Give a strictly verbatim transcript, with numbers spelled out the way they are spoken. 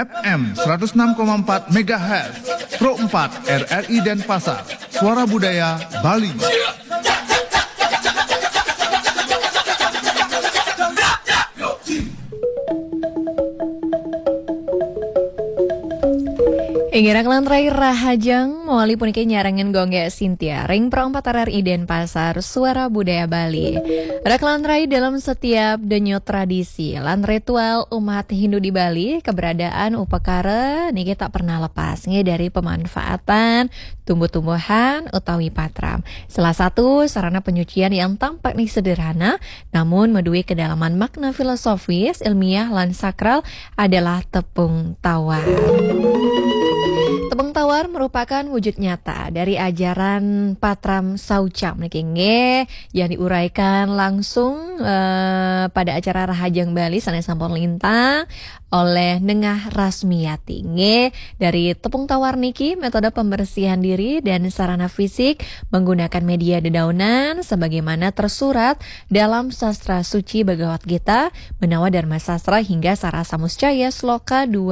F M seratus enam koma empat megahertz, Pro empat R R I Denpasar, Suara Budaya Bali. Ingira kelantrai rahajang mawali punike nyarangan gongge Sintia ring Pro empat R R I Denpasar Suara Budaya Bali. Ada kelantrai dalam setiap denyo tradisi lan ritual umat Hindu di Bali, keberadaan upakara niki tak pernah lepas nge dari pemanfaatan tumbuh-tumbuhan utawi patram. Salah satu sarana penyucian yang tampak nih sederhana namun medui kedalaman makna filosofis, ilmiah lan sakral adalah tepung tawar. Tepung tawar merupakan wujud nyata dari ajaran Patram Saucam niki nggih yang diuraikan langsung eh, pada acara Rahajang Bali sanes sampun lintang oleh Nengah Rasmiyati nggih. Dari tepung tawar niki metode pembersihan diri dan sarana fisik menggunakan media dedaunan sebagaimana tersurat dalam sastra suci Bhagavad Gita, Menawa Dharma Sastra hingga Sarasamuscaya Sloka dua